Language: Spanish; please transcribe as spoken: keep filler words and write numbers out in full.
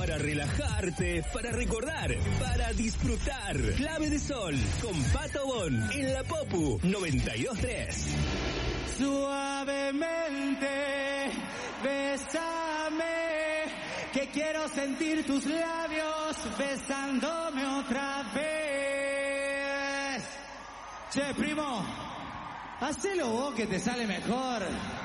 para relajarte, para recordar, para disfrutar. Clave de Sol con Pato Bon en la Popu noventa y dos punto tres. Suavemente, bésame, que quiero sentir tus labios besándome otra vez. Che, primo, hacelo vos que te sale mejor.